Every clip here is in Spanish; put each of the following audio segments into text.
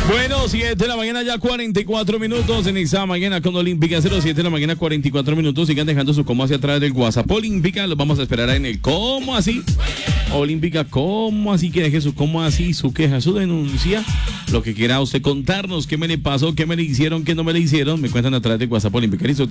Bueno, 7 de la mañana ya 44 minutos en esa mañana con Olímpica 07 de la mañana 44 minutos. Sigan dejando su cómo hacia atrás del WhatsApp Olímpica. Los vamos a esperar en el cómo así. Olímpica, cómo así, que deje su cómo así, su queja, su denuncia. Lo que quiera usted contarnos, qué me le pasó, qué me le hicieron, qué no me le hicieron. Me cuentan a través del WhatsApp Olímpica. Listo,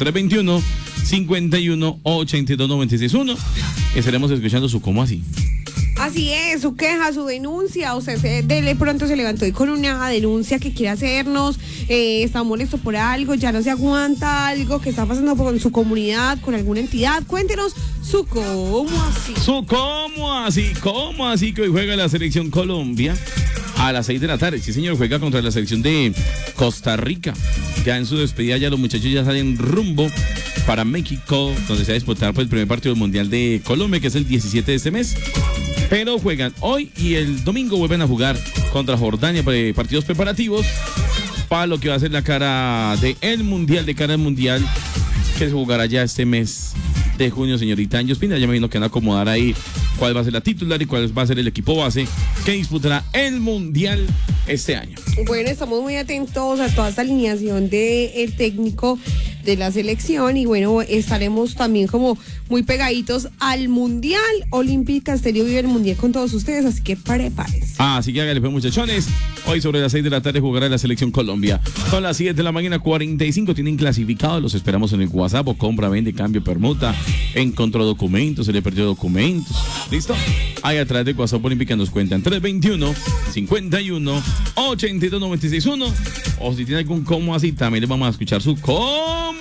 321-51-82-96-1. Estaremos escuchando su cómo así. Así es, su queja, su denuncia. Usted de pronto se levantó y con una denuncia que quiere hacernos, está molesto por algo, ya no se aguanta algo que está pasando con su comunidad, con alguna entidad. Cuéntenos su cómo así. Su cómo así que hoy juega la selección Colombia a las 6 de la tarde. Sí, señor, juega contra la selección de Costa Rica. Ya en su despedida ya los muchachos ya salen rumbo para México, donde se va a disputar pues, el primer partido mundial de Colombia, que es el 17 de este mes. Pero juegan hoy y el domingo vuelven a jugar contra Jordania para partidos preparativos para lo que va a ser la cara del mundial, de cara al mundial que se jugará ya este mes de junio, señorita Angie Ospina. Ya me vino que van a acomodar ahí cuál va a ser la titular y cuál va a ser el equipo base que disputará el mundial este año. Bueno, estamos muy atentos a toda esta alineación del técnico de la selección y bueno, estaremos también como muy pegaditos al mundial. Olímpica Estéreo vive el mundial con todos ustedes, así que prepárense. Así que háganle pues, muchachones. Hoy sobre las 6 de la tarde jugará la selección Colombia. Son las 7 de la mañana 45, tienen clasificados, los esperamos en el WhatsApp o compra, vende, cambio, permuta, encontró documentos, se le perdió documentos. ¿Listo? Ahí atrás de WhatsApp Olímpica nos cuentan 321-51-82-96-1. O si tiene algún cómo así, también le vamos a escuchar su cómo